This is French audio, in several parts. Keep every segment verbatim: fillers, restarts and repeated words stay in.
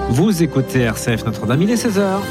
Vous écoutez R C F Notre-Dame, il est seize heures.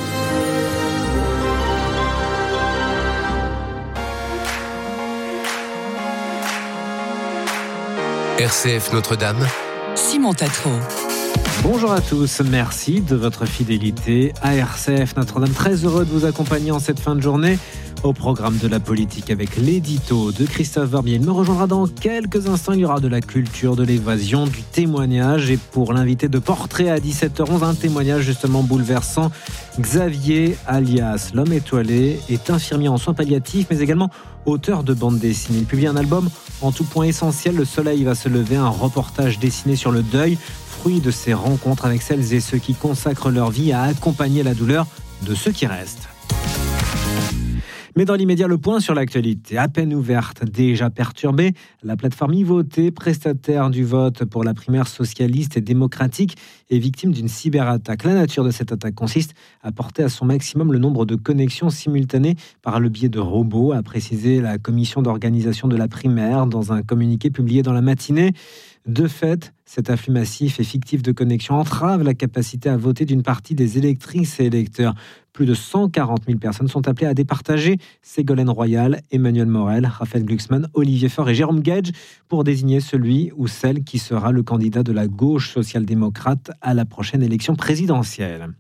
R C F Notre-Dame, Simon Tatro. Bonjour à tous, merci de votre fidélité à R C F Notre-Dame. Très heureux de vous accompagner en cette fin de journée. Au programme de la politique avec l'édito de Christophe Barbier. Il me rejoindra dans quelques instants. Il y aura de la culture, de l'évasion, du témoignage. Et pour l'invité de Portrait à dix-sept heures onze, un témoignage justement bouleversant. Xavier, alias l'homme étoilé, est infirmier en soins palliatifs, mais également auteur de bande dessinée. Il publie un album en tout point essentiel. Le soleil va se lever, un reportage dessiné sur le deuil, fruit de ses rencontres avec celles et ceux qui consacrent leur vie à accompagner la douleur de ceux qui restent. Mais dans l'immédiat, le point sur l'actualité. À peine ouverte, déjà perturbée, la plateforme iVoter, prestataire du vote pour la primaire socialiste et démocratique, est victime d'une cyberattaque. La nature de cette attaque consiste à porter à son maximum le nombre de connexions simultanées par le biais de robots, a précisé la commission d'organisation de la primaire dans un communiqué publié dans la matinée. De fait, cet afflux massif et fictif de connexion entrave la capacité à voter d'une partie des électrices et électeurs. Plus de cent quarante mille personnes sont appelées à départager. Ségolène Royal, Emmanuel Morel, Raphaël Glucksmann, Olivier Faure et Jérôme Gage pour désigner celui ou celle qui sera le candidat de la gauche social-démocrate à la prochaine élection présidentielle.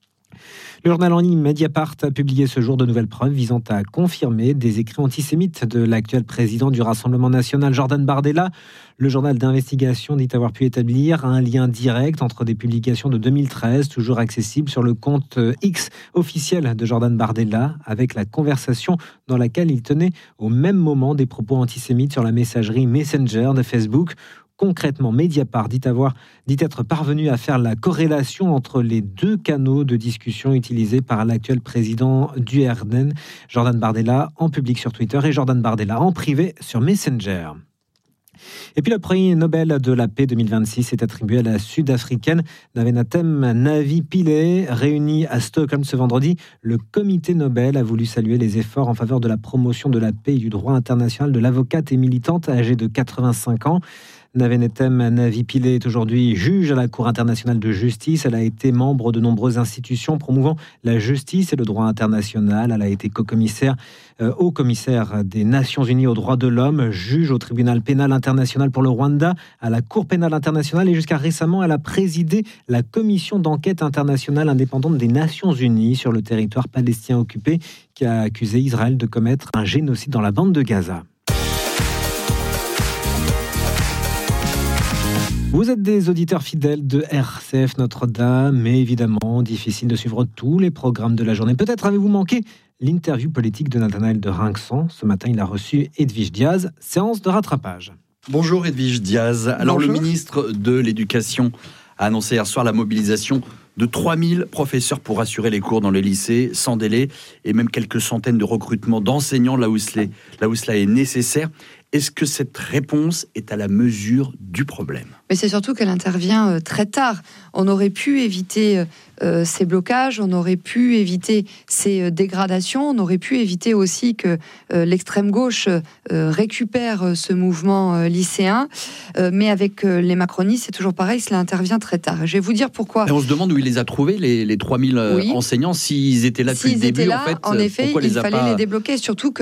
Le journal en ligne Mediapart a publié ce jour de nouvelles preuves visant à confirmer des écrits antisémites de l'actuel président du Rassemblement national, Jordan Bardella. Le journal d'investigation dit avoir pu établir un lien direct entre des publications de deux mille treize, toujours accessibles sur le compte X officiel de Jordan Bardella, avec la conversation dans laquelle il tenait au même moment des propos antisémites sur la messagerie Messenger de Facebook. Concrètement, Mediapart dit, avoir, dit être parvenu à faire la corrélation entre les deux canaux de discussion utilisés par l'actuel président du R D N, Jordan Bardella, en public sur Twitter et Jordan Bardella en privé sur Messenger. Et puis le prix Nobel de la paix deux mille vingt-six est attribué à la Sud-Africaine Navenatem Navi-Pillay. Réunie à Stockholm ce vendredi, le comité Nobel a voulu saluer les efforts en faveur de la promotion de la paix et du droit international de l'avocate et militante âgée de quatre-vingt-cinq ans. Navenatem Navi-Pillay est aujourd'hui juge à la Cour internationale de justice. Elle a été membre de nombreuses institutions promouvant la justice et le droit international. Elle a été co-commissaire, euh, haut-commissaire des Nations Unies aux droits de l'homme, juge au tribunal pénal international pour le Rwanda, à la Cour pénale internationale et jusqu'à récemment, elle a présidé la commission d'enquête internationale indépendante des Nations Unies sur le territoire palestinien occupé qui a accusé Israël de commettre un génocide dans la bande de Gaza. Vous êtes des auditeurs fidèles de R C F Notre-Dame, mais évidemment, difficile de suivre tous les programmes de la journée. Peut-être avez-vous manqué l'interview politique de Nathanaël de Rinxan. Ce matin, il a reçu Edwige Diaz, séance de rattrapage. Bonjour Edwige Diaz. Alors Bonjour. Le ministre de l'Éducation a annoncé hier soir la mobilisation de trois mille professeurs pour assurer les cours dans les lycées sans délai et même quelques centaines de recrutements d'enseignants là où cela, là où cela est nécessaire. Est-ce que cette réponse est à la mesure du problème ? Mais c'est surtout qu'elle intervient euh, très tard. On aurait pu éviter euh, ces blocages, on aurait pu éviter ces euh, dégradations, on aurait pu éviter aussi que euh, l'extrême gauche euh, récupère euh, ce mouvement euh, lycéen. Euh, mais avec euh, les macronistes, c'est toujours pareil, cela intervient très tard. Je vais vous dire pourquoi. Et on se demande où il les a trouvés, les, les trois mille oui. enseignants, s'ils étaient là depuis s'ils le début. Étaient là, en fait, en effet, pourquoi il les a fallait pas... les débloquer, surtout que